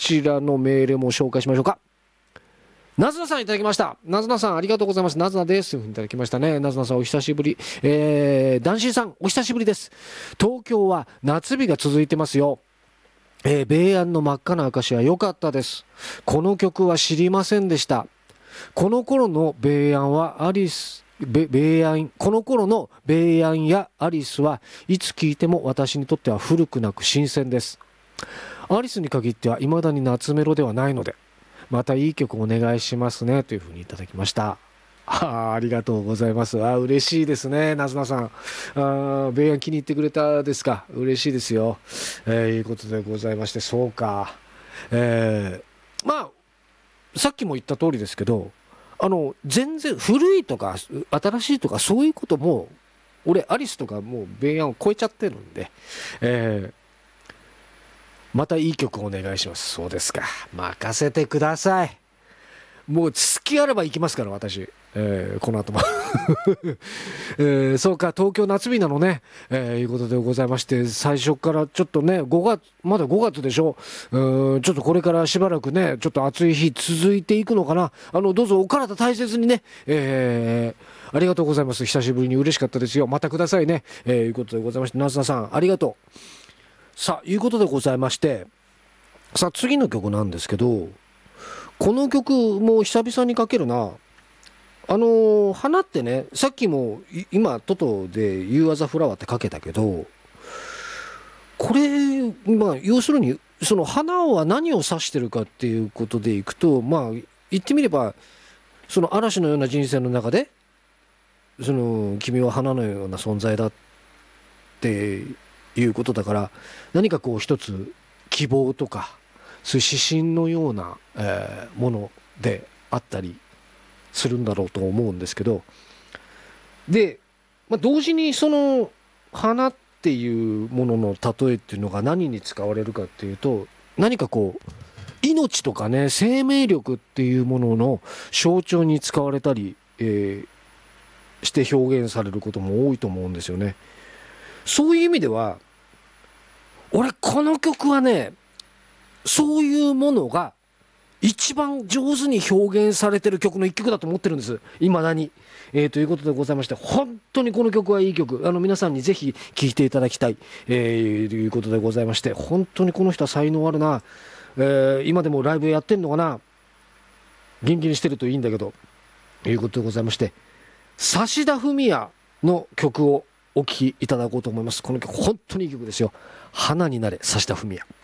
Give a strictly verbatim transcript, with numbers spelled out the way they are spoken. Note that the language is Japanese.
ちらのメールも紹介しましょうか。なずなさんいただきました。なずなさんありがとうございます。なずなですというふうにいただきましたね。なずなさんお久しぶり。えー、男子さんお久しぶりです。東京は夏日が続いてますよ。えー、米安の真っ赤な証は良かったです。この曲は知りませんでした。この頃の米安はアリス米安この頃の米安やアリスはいつ聴いても私にとっては古くなく新鮮です。アリスに限っては未だに夏メロではないので、またいい曲お願いしますねというふうにいただきました。あ, ありがとうございます。あ嬉しいですね。なずなさんあ米安気に入ってくれたですか。嬉しいですよ、えー、いうことでございまして、そうか、えー、まあさっきも言った通りですけど、あの全然古いとか新しいとかそういうことも俺アリスとかもう米安を超えちゃってるんで、えーまたいい曲お願いします。そうですか、任せてください。もう好きあれば行きますから私、えー、この後も、えー、そうか東京夏日なのね、えー、いうことでございまして、最初からちょっとねごがつまだごがつでしょ、うんちょっとこれからしばらくねちょっと暑い日続いていくのかな。あのどうぞお体大切にね、えー、ありがとうございます。久しぶりに嬉しかったですよ。またくださいね、えー、いうことでございまして、なずなさんありがとう。さあいうことでございまして、さあ次の曲なんですけど、この曲も久々にかけるな。あのー、花ってね、さっきも今トトで You Are the Flower ってかけたけど、これまあ要するにその花は何を指してるかっていうことでいくと、まあ言ってみればその嵐のような人生の中でその君は花のような存在だっていうことだから、何かこう一つ希望とかそういう指針のような、えー、ものであったりするんだろうと思うんですけど、で、まあ、同時にその花っていうものの例えっていうのが何に使われるかっていうと、何かこう命とかね生命力っていうものの象徴に使われたり、えー、して表現されることも多いと思うんですよね。そういう意味では俺この曲はねそういうものが一番上手に表現されてる曲の一曲だと思ってるんです、いまだに、えー、ということでございまして、本当にこの曲はいい曲、あの皆さんにぜひ聴いていただきたい、えー、ということでございまして、本当にこの人は才能あるな、えー、今でもライブやってんのかな、元気にしてるといいんだけど、ということでございまして、指田文也の曲をお聴きいただこうと思います。この曲本当にいい曲ですよ。花になれ指田文也。